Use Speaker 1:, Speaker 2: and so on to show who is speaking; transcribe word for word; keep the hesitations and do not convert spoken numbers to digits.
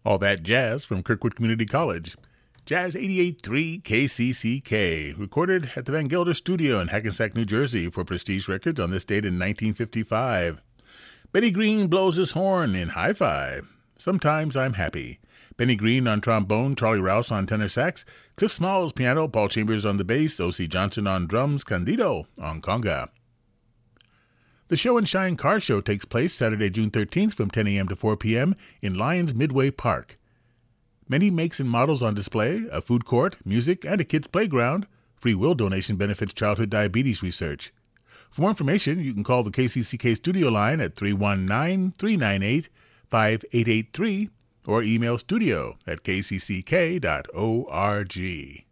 Speaker 1: All that jazz from Kirkwood Community College. Jazz eighty-eight point three K C C K, recorded at the Van Gelder Studio in Hackensack, New Jersey for Prestige Records on this date in nineteen fifty-five. Benny Green blows his horn in Hi-Fi. Sometimes I'm Happy. Benny Green on trombone, Charlie Rouse on tenor sax, Cliff Smalls piano, Paul Chambers on the bass, O C Johnson on drums, Candido on conga. The Show and Shine Car Show takes place Saturday, June thirteenth from ten a.m. to four p.m. in Lions Midway Park. Many makes and models on display, a food court, music, and a kids' playground. Free will donation benefits childhood diabetes research. For more information, you can call the K C C K studio line at three one nine, three nine eight, five eight eight three or email studio at k c c k dot org.